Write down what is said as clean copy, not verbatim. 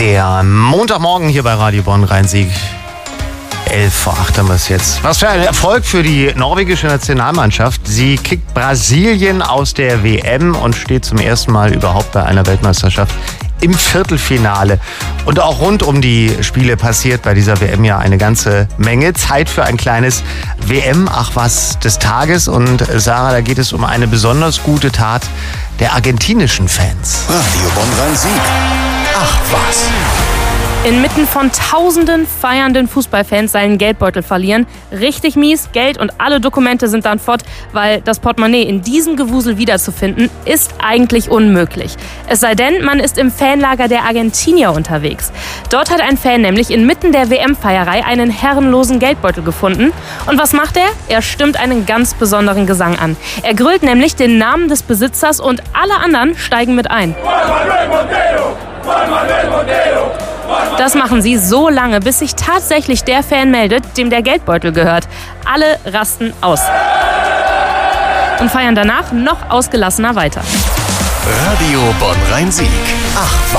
Der Montagmorgen hier bei Radio Bonn Rhein-Sieg. 7:11 haben wir es jetzt. Was für ein Erfolg für die norwegische Nationalmannschaft. Sie kickt Brasilien aus der WM und steht zum ersten Mal überhaupt bei einer Weltmeisterschaft im Viertelfinale. Und auch rund um die Spiele passiert bei dieser WM ja eine ganze Menge. Zeit für ein kleines WM-Ach-was des Tages. Und Sarah, da geht es um eine besonders gute Tat der argentinischen Fans. Radio Bonn Rhein-Sieg. Ach was. Inmitten von tausenden feiernden Fußballfans seinen Geldbeutel verlieren. Richtig mies, Geld und alle Dokumente sind dann fort, weil das Portemonnaie in diesem Gewusel wiederzufinden, ist eigentlich unmöglich. Es sei denn, man ist im Fanlager der Argentinier unterwegs. Dort hat ein Fan nämlich inmitten der WM-Feierei einen herrenlosen Geldbeutel gefunden. Und was macht er? Er stimmt einen ganz besonderen Gesang an. Er grölt nämlich den Namen des Besitzers und alle anderen steigen mit ein. Das machen sie so lange, bis sich tatsächlich der Fan meldet, dem der Geldbeutel gehört. Alle rasten aus und feiern danach noch ausgelassener weiter. Radio Bonn Rhein-Sieg. Ach was.